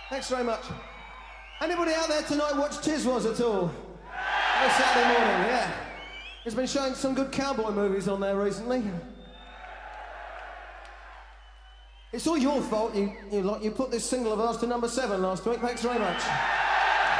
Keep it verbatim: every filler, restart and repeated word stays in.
Thanks very much. Anybody out there tonight watch Tiswas at all? On Saturday morning, yeah. He's been showing some good cowboy movies on there recently. It's all your fault. You, you, like, you put this single of ours to number seven last week. Thanks very much.